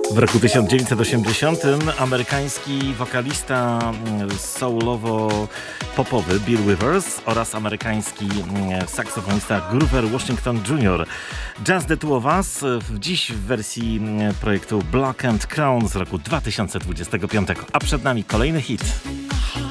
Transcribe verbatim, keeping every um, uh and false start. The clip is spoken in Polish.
W roku tysiąc dziewięćset osiemdziesiątym amerykański wokalista soulowo-popowy Bill Withers oraz amerykański saksofonista Grover Washington junior Just the Two of Us, dziś w wersji projektu Black and Crown z roku dwa tysiące dwudziestego piątego. A przed nami kolejny hit.